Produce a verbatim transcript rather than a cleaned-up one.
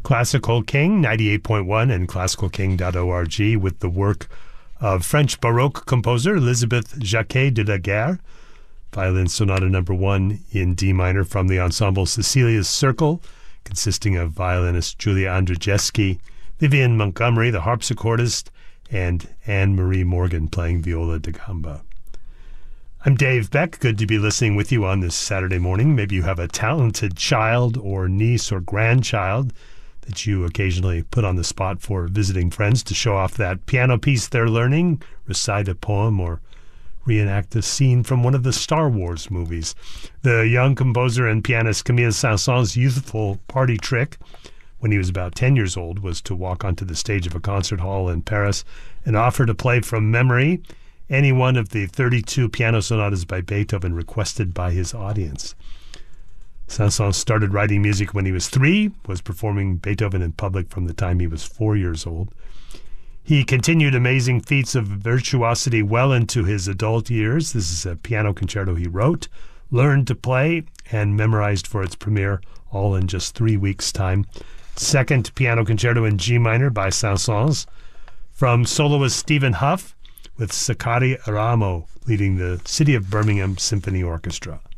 Classical King ninety-eight point one and classical king dot org with the work of French Baroque composer Elisabeth Jacquet de la Guerre, Violin Sonata number one in D minor from the ensemble Cecilia's Circle, consisting of violinist Julia Andrzejewski, Vivian Montgomery, the harpsichordist, and Anne-Marie Morgan playing viola da gamba. I'm Dave Beck. Good to be listening with you on this Saturday morning. Maybe you have a talented child or niece or grandchild that you occasionally put on the spot for visiting friends to show off that piano piece they're learning, recite a poem, or reenact a scene from one of the Star Wars movies. The young composer and pianist Camille Saint-Saëns's youthful party trick when he was about ten years old was to walk onto the stage of a concert hall in Paris and offer to play from memory any one of the thirty-two piano sonatas by Beethoven requested by his audience. Saint-Saëns started writing music when he was three, was performing Beethoven in public from the time he was four years old. He continued amazing feats of virtuosity well into his adult years. This is a piano concerto he wrote, learned to play, and memorized for its premiere, all in just three weeks' time. Second piano concerto in G minor by Saint-Saëns, from soloist Stephen Huff, with Sakari Aramo leading the City of Birmingham Symphony Orchestra.